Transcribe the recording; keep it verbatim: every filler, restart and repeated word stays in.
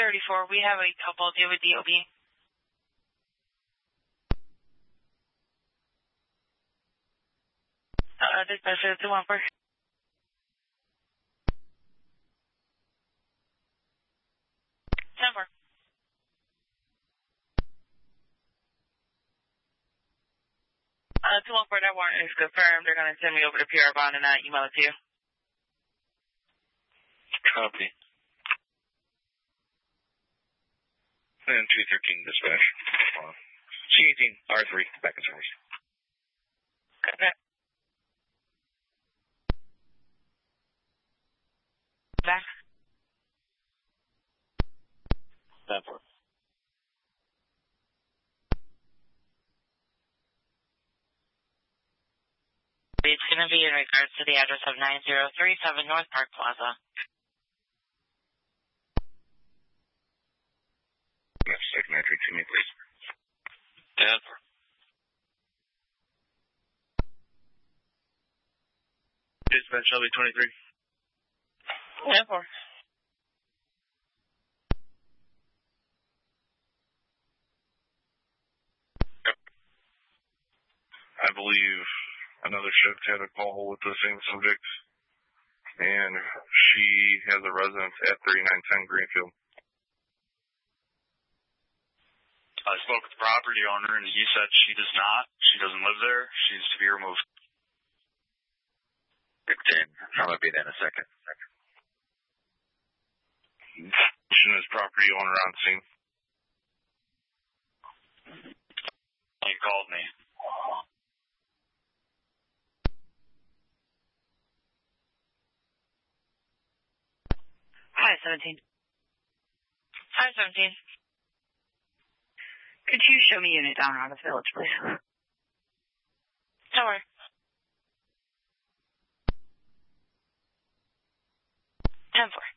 thirty-four, we have a couple due with D O B. Uh, dispatcher two one four. ten four. Uh, two one four, that warrant is confirmed. They're going to send me over to P R Bond and I email it to you. Copy. And two thirteen dispatch. C eighteen, R three, back in service. Okay. Back. ten four. It's going to be in regards to the address of nine zero three seven North Park Plaza. That's second entry to me, please. ten four. Dispatch L B twenty-three. ten four. I believe another shift had a call with the same subject, and she has a residence at thirty-nine ten Greenfield. I spoke with the property owner, and he said she does not. She doesn't live there. She's to be removed. fifteen. I'm going to be there in a second. Motion is property owner on scene. He called me. Hi, seventeen. Hi, seventeen. Could you show me unit down around the village, please? Don't worry. ten four.